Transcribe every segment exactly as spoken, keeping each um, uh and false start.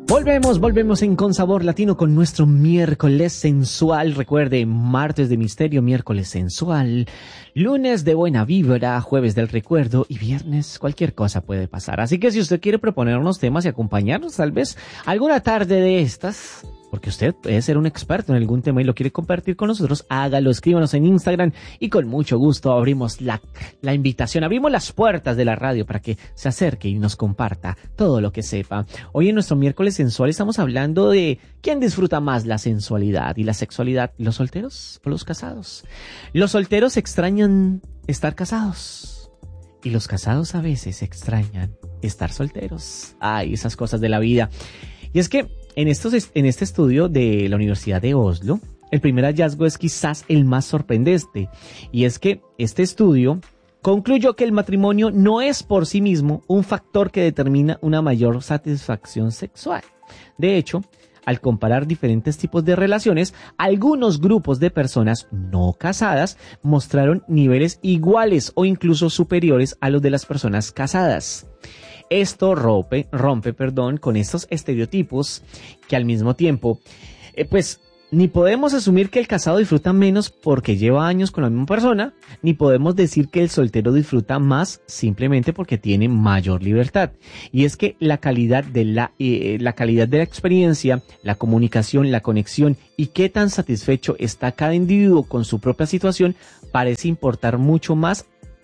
Volvemos, volvemos en Con Sabor Latino con nuestro miércoles sensual. Recuerde, martes de misterio, miércoles sensual, lunes de buena vibra, jueves del recuerdo y viernes cualquier cosa puede pasar. Así que si usted quiere proponernos temas y acompañarnos tal vez alguna tarde de estas, porque usted puede ser un experto en algún tema y lo quiere compartir con nosotros, hágalo, escríbanos en Instagram y con mucho gusto abrimos la, la invitación, abrimos las puertas de la radio para que se acerque y nos comparta todo lo que sepa. Hoy en nuestro miércoles sensual estamos hablando de quién disfruta más la sensualidad y la sexualidad, los solteros o los casados. Los solteros extrañan estar casados y los casados a veces extrañan estar solteros. Ay, esas cosas de la vida. Y es que en, estos, en este estudio de la Universidad de Oslo, el primer hallazgo es quizás el más sorprendente. Y es que este estudio concluyó que el matrimonio no es por sí mismo un factor que determina una mayor satisfacción sexual. De hecho, al comparar diferentes tipos de relaciones, algunos grupos de personas no casadas mostraron niveles iguales o incluso superiores a los de las personas casadas. Esto rompe, rompe, perdón, con estos estereotipos que al mismo tiempo, eh, pues, ni podemos asumir que el casado disfruta menos porque lleva años con la misma persona, ni podemos decir que el soltero disfruta más simplemente porque tiene mayor libertad. Y es que la calidad de la, eh, la calidad de la experiencia, la comunicación, la conexión y qué tan satisfecho está cada individuo con su propia situación parece importar mucho más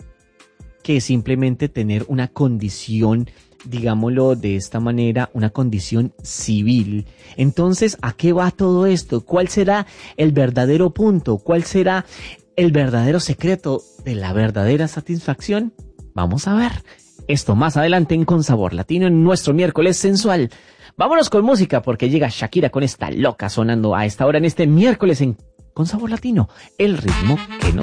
que simplemente tener una condición, digámoslo de esta manera, una condición civil. Entonces, ¿a qué va todo esto? ¿Cuál será el verdadero punto? ¿Cuál será el verdadero secreto de la verdadera satisfacción? Vamos a ver esto más adelante en Con Sabor Latino en nuestro miércoles sensual. Vámonos con música porque llega Shakira con esta loca sonando a esta hora en este miércoles en Con Sabor Latino, el ritmo que nos